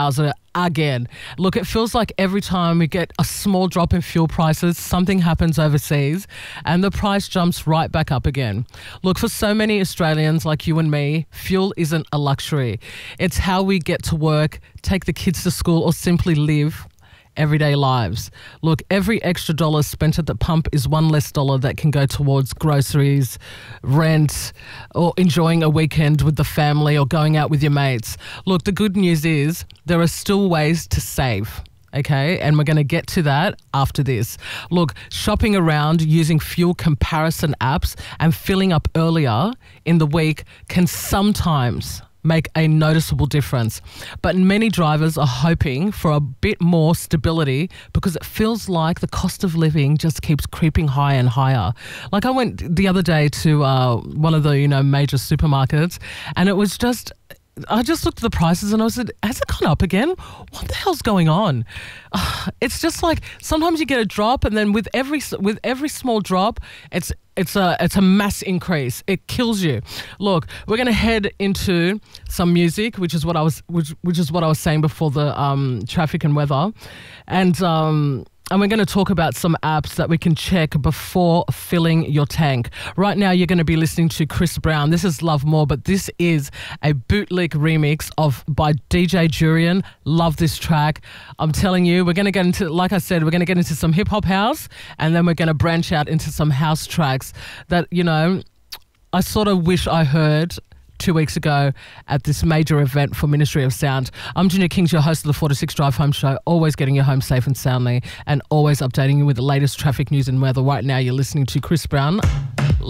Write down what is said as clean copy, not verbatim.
wowzer again. Look, it feels like every time we get a small drop in fuel prices, something happens overseas and the price jumps right back up again. Look, for so many Australians like you and me, fuel isn't a luxury. It's how we get to work, take the kids to school, or simply live everyday lives. Look, every extra dollar spent at the pump is one less dollar that can go towards groceries, rent, or enjoying a weekend with the family or going out with your mates. Look, the good news is there are still ways to save. Okay, and we're going to get to that after this. Look, shopping around using fuel comparison apps and filling up earlier in the week can sometimes make a noticeable difference. But many drivers are hoping for a bit more stability because it feels like the cost of living just keeps creeping higher and higher. Like, I went the other day to one of the, major supermarkets, and it was just, I just looked at the prices and I said, has it gone up again? What the hell's going on? It's just like sometimes you get a drop, and then with every small drop, it's a mass increase. It kills you. Look, we're going to head into some music, which is what I was saying before the traffic and weather, and we're going to talk about some apps that we can check before filling your tank. Right now, you're going to be listening to Chris Brown. This is Love More, but this is a bootleg remix by DJ Durian. Love this track. I'm telling you, we're going to get into, like I said, we're going to get into some hip-hop house, and then we're going to branch out into some house tracks that, I sort of wish I heard 2 weeks ago at this major event for Ministry of Sound. I'm Junior Kings, your host of the 4 to 6 Drive Home Show, always getting you home safe and soundly and always updating you with the latest traffic news and weather. Right now, you're listening to Chris Brown.